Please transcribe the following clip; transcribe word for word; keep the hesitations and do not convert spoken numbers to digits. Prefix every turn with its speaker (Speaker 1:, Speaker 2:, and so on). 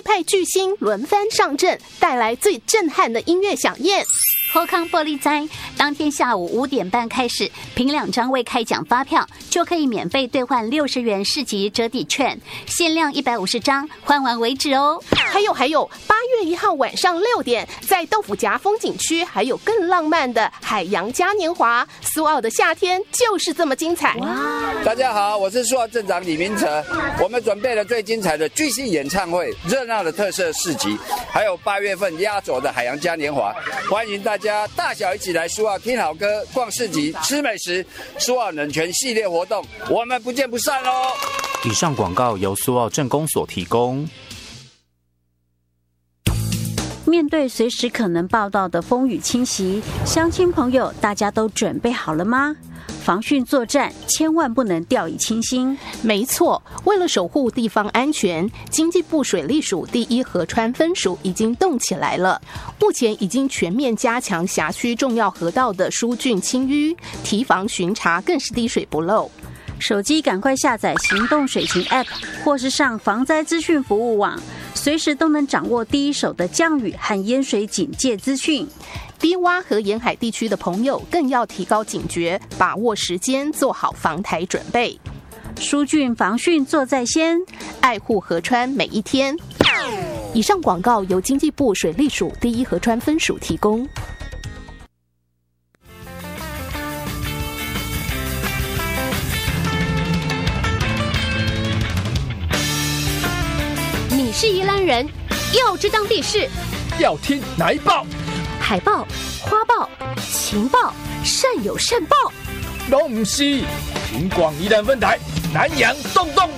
Speaker 1: 派巨星轮番上阵，带来最震撼的音乐响宴。
Speaker 2: 后康玻璃灾当天下午五点半开始，凭两张未开奖发票就可以免费兑换六十元市集折抵券，限量一百五十张，换完为止哦。
Speaker 1: 还有还有，八月一号晚上六点，在豆腐夹风景区还有更浪漫的海洋嘉年华。苏澳的夏天就是这么精彩！
Speaker 3: 哇！大家好，我是苏澳镇长李明哲，我们准备了最精彩的巨星演唱会、热闹的特色市集，还有八月份压轴的海洋嘉年华，欢迎大家大小一起来苏澳听好歌、逛市集、吃美食，苏澳冷泉系列活动，我们不见不散喽！
Speaker 4: 以上广告由苏澳镇公所提供。
Speaker 2: 面对随时可能报道的风雨侵袭，乡亲朋友大家都准备好了吗？防汛作战千万不能掉以轻心。
Speaker 1: 没错，为了守护地方安全，经济部水利署第一河川分署已经动起来了。目前已经全面加强辖区重要河道的疏浚清淤，提防巡查更是滴水不漏。
Speaker 2: 手机赶快下载行动水情 App， 或是上防灾资讯服务网，随时都能掌握第一手的降雨和淹水警戒资讯。
Speaker 1: 低洼和沿海地区的朋友更要提高警觉，把握时间，做好防台准备。
Speaker 2: 疏浚防汛做在先，
Speaker 1: 爱护河川每一天。以上广告由经济部水利署第一河川分署提供。你是宜兰人，要知当地事，
Speaker 5: 要听哪一报？
Speaker 1: 海报、花报、情报，善有善报。
Speaker 5: 拢不是，听广宜兰分台南洋动动